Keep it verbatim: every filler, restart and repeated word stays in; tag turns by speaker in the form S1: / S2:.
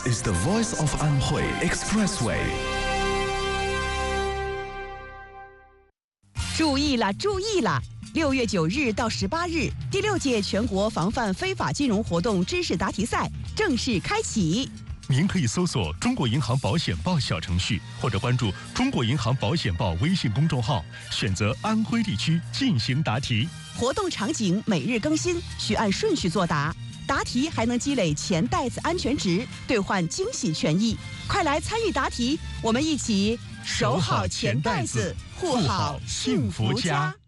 S1: is the voice of Anhui Expressway.
S2: 注意了，注意了！六月九日到十八日，第六届全国防范非法金融活动知识答题赛正式开启。
S3: 您可以搜索“中国银行保险报”小程序，或者关注“中国银行保险报”微信公众号，选择安徽地区进行答题。
S2: 活动场景每日更新，需按顺序作答。答题还能积累钱袋子安全值，兑换惊喜权益。快来参与答题，我们一起守好钱袋子，护好幸福家。